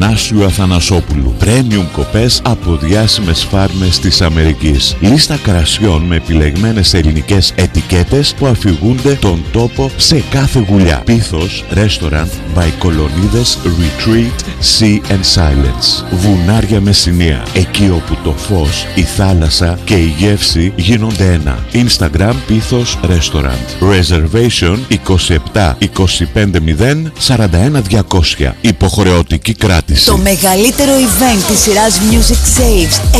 Αθανάσιου Αθανασόπουλου. Premium κοπές από διάσημες φάρμες της Αμερικής. Λίστα κρασιών με επιλεγμένες ελληνικές ετικέτες που αφηγούνται τον τόπο σε κάθε γουλιά. Πίθος Restaurant by Κολονίδες Retreat Sea and Silence. Βουνάρια Μεσσηνία. Εκεί όπου το φως, η θάλασσα και η γεύση γίνονται ένα. Instagram Πίθος Restaurant. Reservation 27 25 0 41 200. Υποχρεωτική κράτηση. Το μεγαλύτερο event της σειράς Music Saves